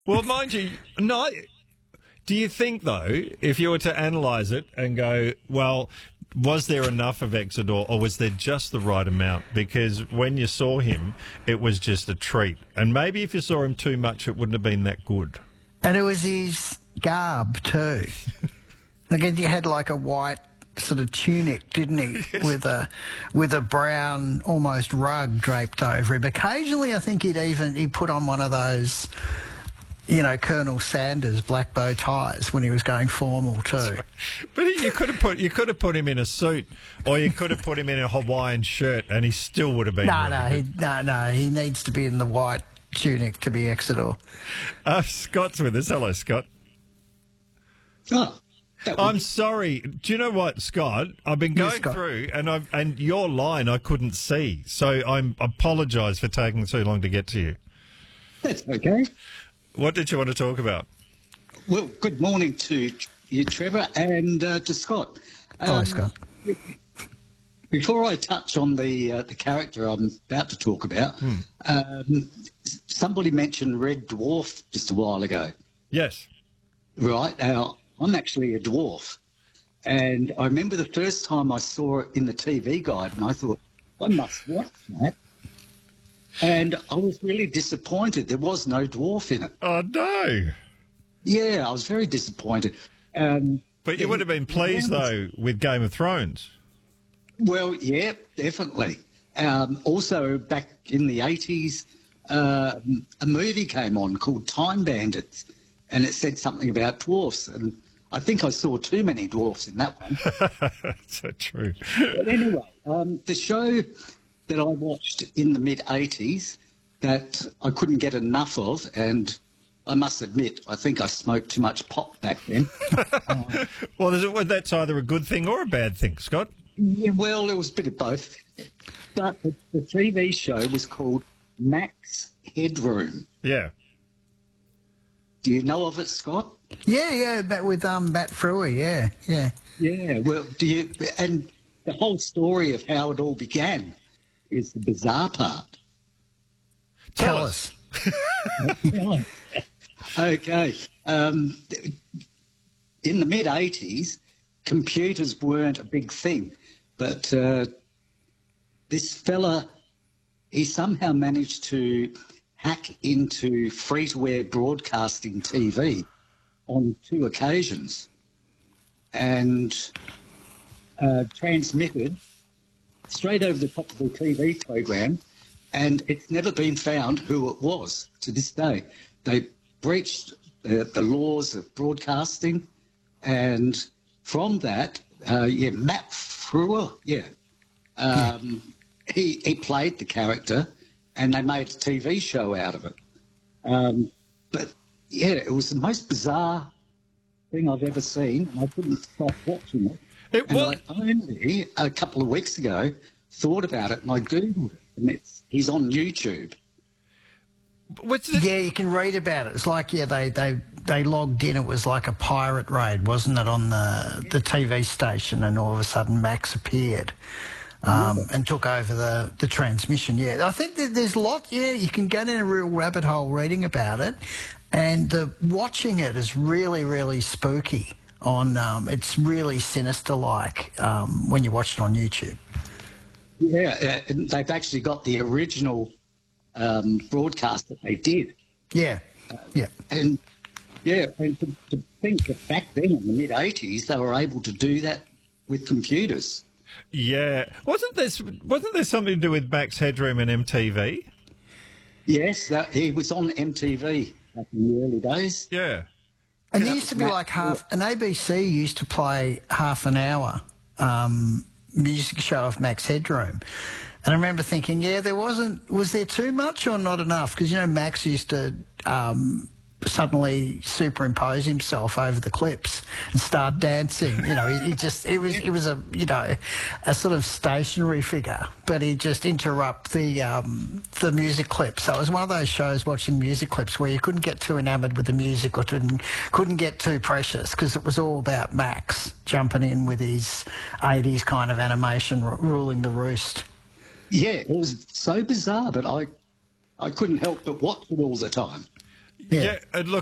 Well, mind you, no. Do you think, though, if you were to analyse it and go, well, was there enough of Exodus or was there just the right amount? Because when you saw him, it was just a treat. And maybe if you saw him too much, it wouldn't have been that good. And it was his garb too. Again, he had like a white sort of tunic, didn't he? Yes. With a brown almost rug draped over him. Occasionally, I think he put on one of those, you know, Colonel Sanders black bow ties when he was going formal too. But you could have put him in a suit, or you could have put him in a Hawaiian shirt, and he still would have been. No, he needs to be in the white tunic to be Exodus. Scott's with us. Hello, Scott. Oh, I'm sorry. Do you know what, Scott? I've been going through, and your line I couldn't see, so I apologise for taking so long to get to you. that's okay. What did you want to talk about? Well, good morning to you, Trevor, and to Scott. Hi, Scott. Before I touch on the character I'm about to talk about, somebody mentioned Red Dwarf just a while ago. Yes. Right. Now, I'm actually a dwarf. And I remember the first time I saw it in the TV guide, and I thought, I must watch that. And I was really disappointed. There was no dwarf in it. Oh, no. Yeah, I was very disappointed. But you would have been pleased, though, with Game of Thrones. Well, yeah, definitely. Also, back in the 80s, a movie came on called Time Bandits, and it said something about dwarfs. And I think I saw too many dwarfs in that one. So true. But anyway, the show that I watched in the mid-80s that I couldn't get enough of, and I must admit, I think I smoked too much pot back then. Well, that's either a good thing or a bad thing, Scott. Yeah, well, it was a bit of both. But the TV show was called Max Headroom. Yeah. Do you know of it, Scott? Yeah, but with Matt Frewer, yeah. Yeah, well, and the whole story of how it all began is the bizarre part. Tell us. Okay. In the mid-80s, computers weren't a big thing, but this fella, he somehow managed to hack into free-to-air broadcasting TV on 2 occasions and transmitted straight over the top of the TV program, and it's never been found who it was to this day. They breached the laws of broadcasting, and from that, Matt Frewer, he played the character, and they made a TV show out of it. But yeah, it was the most bizarre thing I've ever seen, and I couldn't stop watching it. I only, a couple of weeks ago, thought about it, and I Googled it, and he's on YouTube. Yeah, you can read about it. It's like, they logged in. It was like a pirate raid, wasn't it, on the TV station, and all of a sudden Max appeared and took over the transmission. Yeah, I think that there's a lot. Yeah, you can go down a real rabbit hole reading about it, and watching it is really, really spooky. It's really sinister-like when you watch it on YouTube. Yeah, and they've actually got the original broadcast that they did. Yeah. And to think that back then in the mid-80s they were able to do that with computers. Yeah. Wasn't there something to do with Max Headroom and MTV? Yes, he was on MTV back in the early days. Yeah. And there used to be like an ABC used to play half an hour music show of Max Headroom. And I remember thinking, was there too much or not enough? Because, Max used to suddenly superimpose himself over the clips and start dancing. It was a sort of stationary figure, but he'd just interrupt the music clips. So it was one of those shows watching music clips where you couldn't get too enamoured with the music or couldn't get too precious, because it was all about Max jumping in with his 80s kind of animation ruling the roost. Yeah, it was so bizarre, but I couldn't help but watch it all the time. Yeah, and look,